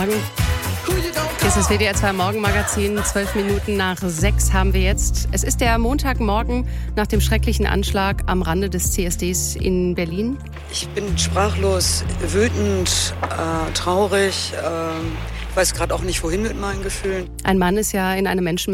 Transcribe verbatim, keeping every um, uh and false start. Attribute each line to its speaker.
Speaker 1: Hier ist das W D R zwei Morgenmagazin, zwölf Minuten nach sechs haben wir jetzt. Es ist der Montagmorgen nach dem schrecklichen Anschlag am Rande des C S Ds in Berlin.
Speaker 2: Ich bin sprachlos, wütend, äh, traurig. Äh, ich weiß gerade auch nicht, wohin mit meinen Gefühlen.
Speaker 1: Ein Mann ist ja in eine Menschen